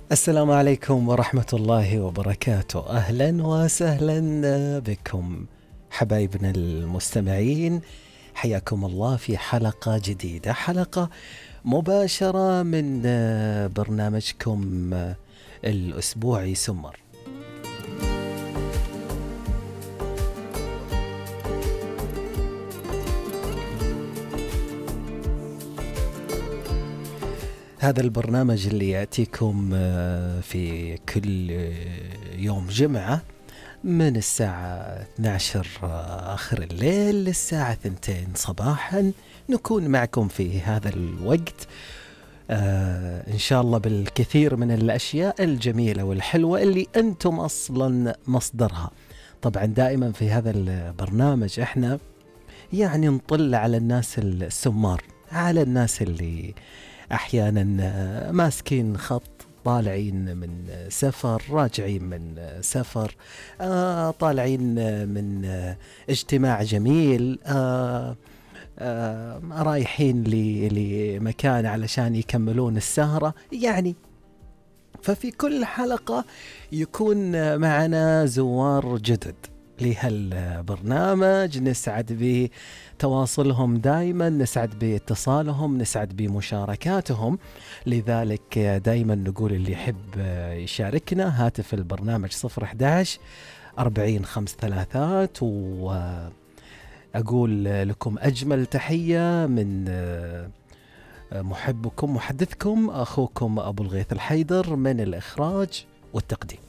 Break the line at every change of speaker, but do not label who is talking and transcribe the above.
السلام عليكم ورحمة الله وبركاته. أهلا وسهلا بكم حبايبنا المستمعين، حياكم الله في حلقة جديدة، حلقة مباشرة من برنامجكم الأسبوعي سمر. هذا البرنامج اللي يأتيكم في كل يوم جمعة من الساعة 12 آخر الليل للساعة 2 صباحا، نكون معكم في هذا الوقت إن شاء الله بالكثير من الأشياء الجميلة والحلوة اللي أنتم أصلا مصدرها. طبعا دائما في هذا البرنامج إحنا يعني نطل على الناس السمار، على الناس اللي أحيانا ماسكين خط، طالعين من سفر، راجعين من سفر، طالعين من اجتماع جميل، رايحين لمكان علشان يكملون السهرة يعني. ففي كل حلقة يكون معنا زوار جدد لهالبرنامج، نسعد بتواصلهم دائما، نسعد باتصالهم، نسعد بمشاركاتهم. لذلك دائما نقول اللي يحب يشاركنا هاتف البرنامج 011 40 53، وأقول لكم أجمل تحية من محبكم محدثكم أخوكم أبو الغيث الحيدر من الإخراج والتقديم.